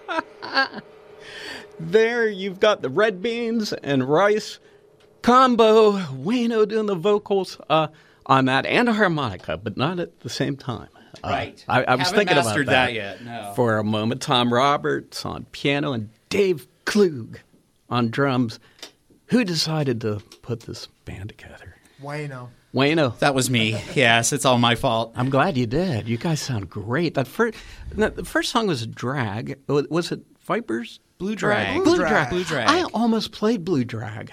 There you've got the red beans and rice combo. Wayno doing the vocals on that and a harmonica, but not at the same time. Right. I was Haven't thinking about mastered that, that yet, no. for a moment. Tom Roberts on piano and Dave Klug on drums. Who decided to put this band together? Wayno. That was me. Yes, it's all my fault. I'm glad you did. You guys sound great. The first song was Drag. Was it Vipers? Blue Drag. Blue Drag. Blue Drag. I almost played Blue Drag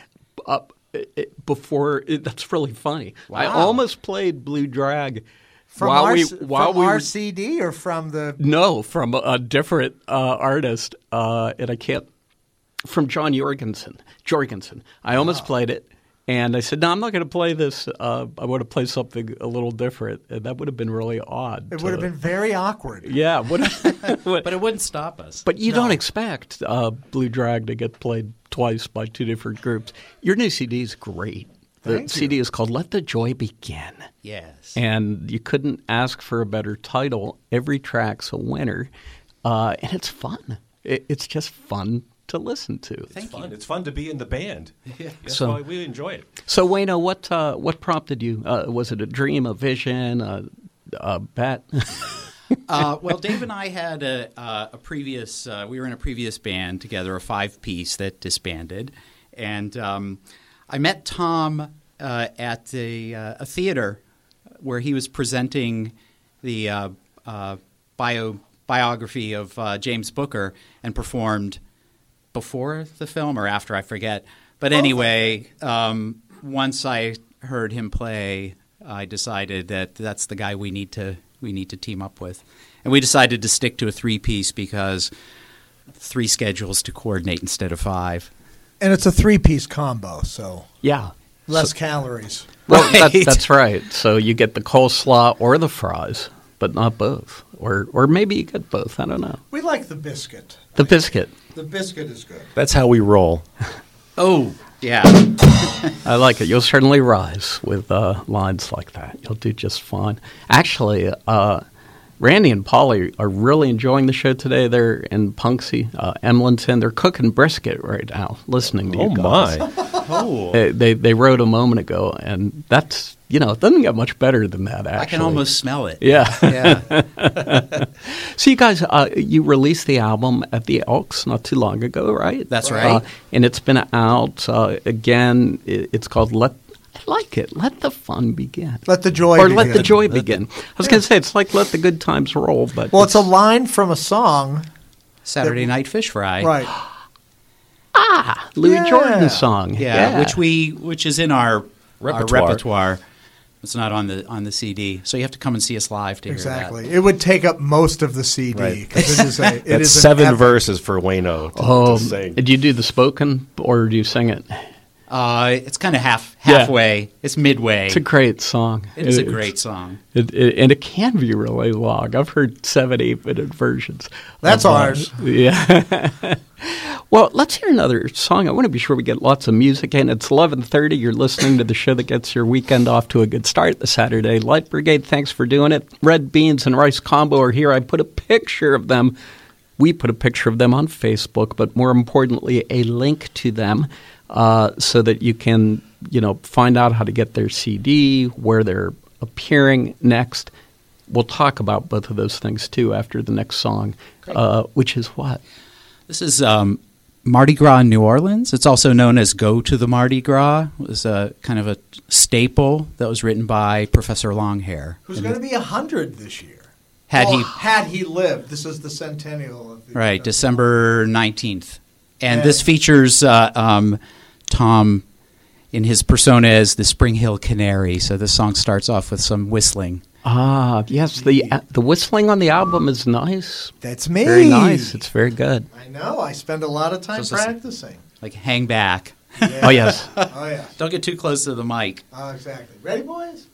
before. That's really funny. Wow. I almost played Blue Drag From our CD or from the... No, from a different artist, and I can't... From John Jorgensen. I almost played it, and I said, no, I'm not going to play this. I want to play something a little different, and that would have been really odd. It would have been very awkward. Yeah. But it wouldn't stop us. But you don't expect Blue Drag to get played twice by two different groups. Your new CD is great. The CD is called Let the Joy Begin. Yes. And you couldn't ask for a better title. Every track's a winner. And it's fun. It's just fun to listen to. It's fun to be in the band. Yeah. That's So- why we enjoy it. So, Wayno, what prompted you? Was it a dream, a vision, a bet? Well, Dave and I had a previous. We were in a previous band together, a 5-piece that disbanded, and I met Tom at a theater where he was presenting the biography of James Booker and performed before the film or after, I forget. But anyway, once I heard him play, I decided that that's the guy we need to team up with. And we decided to stick to a 3-piece because 3 schedules to coordinate instead of 5. And it's a 3-piece combo, so Yeah. less calories. Well, Right. that's right. So you get the coleslaw or the fries, but not both. Or maybe you get both. I don't know. We like the biscuit. The biscuit. The biscuit is good. That's how we roll. Oh, yeah. I like it. You'll certainly rise with lines like that. You'll do just fine. Actually, Randy and Polly are really enjoying the show today. They're in Punxsutawney, Emlenton. They're cooking brisket right now, listening to you guys. My. Oh. They wrote a moment ago, and that's, it doesn't get much better than that, actually. I can almost smell it. Yeah. Yeah. So you guys, you released the album at the Elks not too long ago, right? That's right. And it's been out. Again, it's called Let the Fun Begin. Let the joy Or begin. Let the Joy Begin. I was going to say, it's like Let the Good Times Roll. But Well, it's a line from a song. Saturday Night Fish Fry. Right. Louis Yeah. Jordan's song. Yeah, which is in our Repertoire. repertoire. It's not on the CD, so you have to come and see us live to Exactly. It would take up most of the CD. Right. 'Cause it is That's an 7 epic- verses for Wayno to sing. Do you do the spoken, or do you sing it? hear that. It's kind of halfway. It's midway. It's a great song. It is a great song. And it can be really long. I've heard 7, 8-minute versions. That's ours. Yeah. Well, let's hear another song. I want to be sure we get lots of music in. It's 11:30. You're listening to the show that gets your weekend off to a good start, the Saturday Light Brigade. Thanks for doing it. Red Beans and Rice Combo are here. I put a picture of them. We put a picture of them on Facebook, but more importantly, a link to them so that you can, find out how to get their CD, where they're appearing next. We'll talk about both of those things, too, after the next song, which is what? This is Mardi Gras in New Orleans. It's also known as Go to the Mardi Gras. It was a kind of a staple that was written by Professor Longhair. Who's going to be 100 this year. Had he lived. This is the centennial of the Right, December 19th. And Yeah. this features Tom in his persona as the Spring Hill Canary. So this song starts off with some whistling. Ah, yes, the whistling on the album is nice. That's me. Very nice. It's very good. I know. I spend a lot of time So it's practicing. Like, hang back. Yeah. Oh, yes. Oh, yeah. Don't get too close to the mic. Oh, exactly. Ready, boys?